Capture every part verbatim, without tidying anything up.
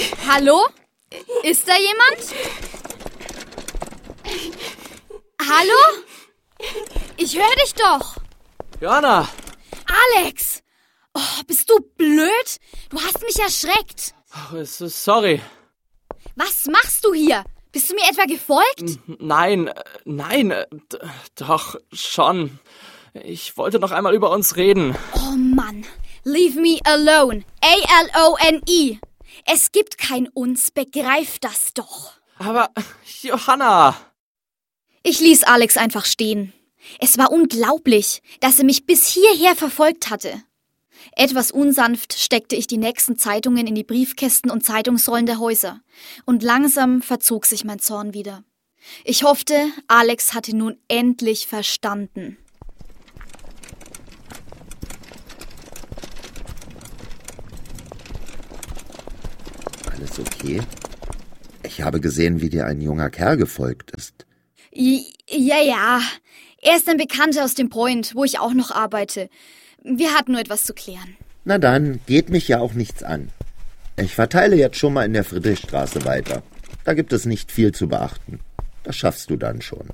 Hallo? Ist da jemand? Hallo? Ich höre dich doch. Johanna! Alex! Oh, bist du blöd? Du hast mich erschreckt. Oh, sorry. Was machst du hier? Bist du mir etwa gefolgt? Nein, nein, d- doch schon. Ich wollte noch einmal über uns reden. Oh Mann, leave me alone. A L O N E. Es gibt kein Uns, begreif das doch. Aber, Johanna! Ich ließ Alex einfach stehen. Es war unglaublich, dass er mich bis hierher verfolgt hatte. Etwas unsanft steckte ich die nächsten Zeitungen in die Briefkästen und Zeitungsrollen der Häuser. Und langsam verzog sich mein Zorn wieder. Ich hoffte, Alex hatte nun endlich verstanden. Alles okay? Ich habe gesehen, wie dir ein junger Kerl gefolgt ist. Ja, ja. Er ist ein Bekannter aus dem Point, wo ich auch noch arbeite. Wir hatten nur etwas zu klären. Na dann, geht mich ja auch nichts an. Ich verteile jetzt schon mal in der Friedrichstraße weiter. Da gibt es nicht viel zu beachten. Das schaffst du dann schon.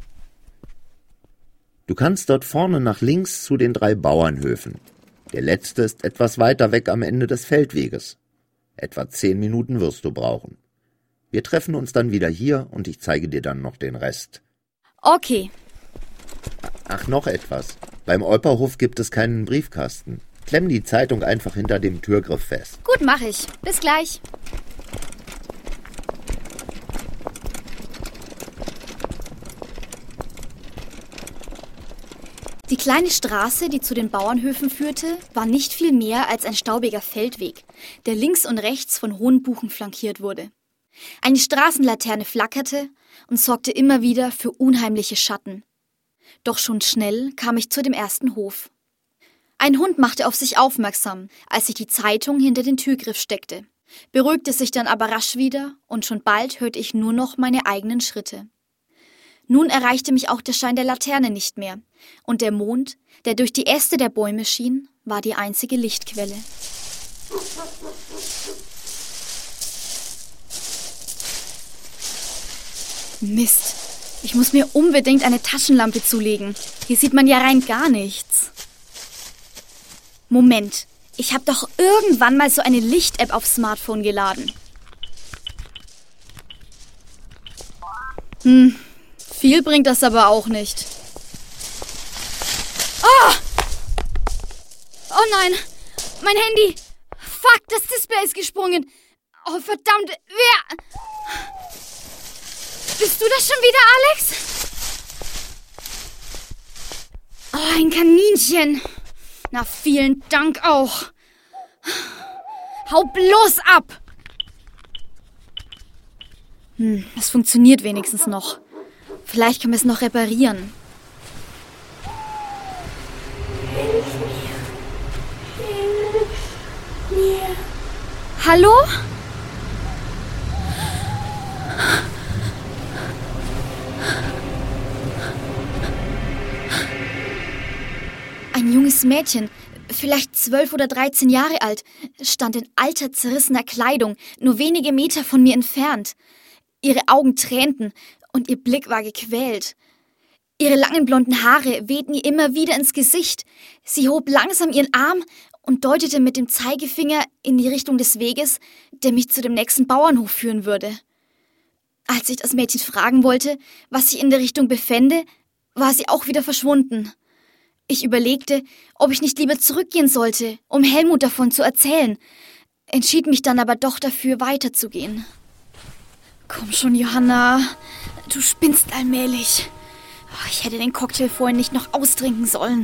Du kannst dort vorne nach links zu den drei Bauernhöfen. Der letzte ist etwas weiter weg am Ende des Feldweges. Etwa zehn Minuten wirst du brauchen. Wir treffen uns dann wieder hier und ich zeige dir dann noch den Rest. Okay. Ach, noch etwas. Beim Olperhof gibt es keinen Briefkasten. Klemm die Zeitung einfach hinter dem Türgriff fest. Gut, mach ich. Bis gleich. Die kleine Straße, die zu den Bauernhöfen führte, war nicht viel mehr als ein staubiger Feldweg, der links und rechts von hohen Buchen flankiert wurde. Eine Straßenlaterne flackerte und sorgte immer wieder für unheimliche Schatten. Doch schon schnell kam ich zu dem ersten Hof. Ein Hund machte auf sich aufmerksam, als ich die Zeitung hinter den Türgriff steckte, beruhigte sich dann aber rasch wieder und schon bald hörte ich nur noch meine eigenen Schritte. Nun erreichte mich auch der Schein der Laterne nicht mehr und der Mond, der durch die Äste der Bäume schien, war die einzige Lichtquelle. Mist, ich muss mir unbedingt eine Taschenlampe zulegen. Hier sieht man ja rein gar nichts. Moment, ich habe doch irgendwann mal so eine Licht-App aufs Smartphone geladen. Hm, viel bringt das aber auch nicht. Oh! Oh nein, mein Handy. Fuck, das Display ist gesprungen. Oh verdammt, wer... Bist du das schon wieder, Alex? Oh, ein Kaninchen. Na, vielen Dank auch. Hau bloß ab! Hm, das funktioniert wenigstens noch. Vielleicht können wir es noch reparieren. Hilf mir. Hilf mir. Hallo? Ein junges Mädchen, vielleicht zwölf oder dreizehn Jahre alt, stand in alter, zerrissener Kleidung, nur wenige Meter von mir entfernt. Ihre Augen tränten und ihr Blick war gequält. Ihre langen blonden Haare wehten ihr immer wieder ins Gesicht. Sie hob langsam ihren Arm und deutete mit dem Zeigefinger in die Richtung des Weges, der mich zu dem nächsten Bauernhof führen würde. Als ich das Mädchen fragen wollte, was sich in der Richtung befände, war sie auch wieder verschwunden. Ich überlegte, ob ich nicht lieber zurückgehen sollte, um Helmut davon zu erzählen, entschied mich dann aber doch dafür, weiterzugehen. Komm schon, Johanna, du spinnst allmählich. Ich hätte den Cocktail vorhin nicht noch austrinken sollen.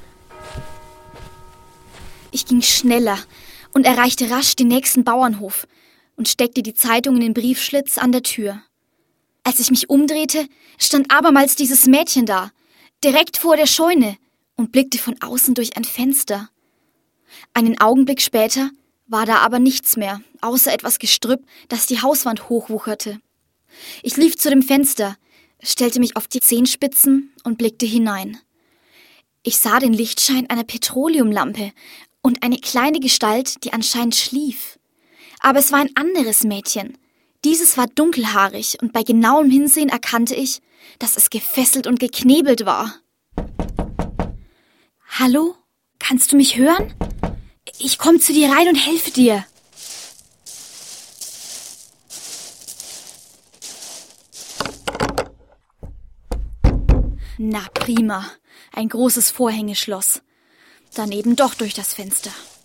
Ich ging schneller und erreichte rasch den nächsten Bauernhof und steckte die Zeitung in den Briefschlitz an der Tür. Als ich mich umdrehte, stand abermals dieses Mädchen da, direkt vor der Scheune, und blickte von außen durch ein Fenster. Einen Augenblick später war da aber nichts mehr, außer etwas Gestrüpp, das die Hauswand hochwucherte. Ich lief zu dem Fenster, stellte mich auf die Zehenspitzen und blickte hinein. Ich sah den Lichtschein einer Petroleumlampe und eine kleine Gestalt, die anscheinend schlief. Aber es war ein anderes Mädchen. Dieses war dunkelhaarig und bei genauem Hinsehen erkannte ich, dass es gefesselt und geknebelt war. Hallo? Kannst du mich hören? Ich komme zu dir rein und helfe dir. Na prima, ein großes Vorhängeschloss. Daneben doch durch das Fenster.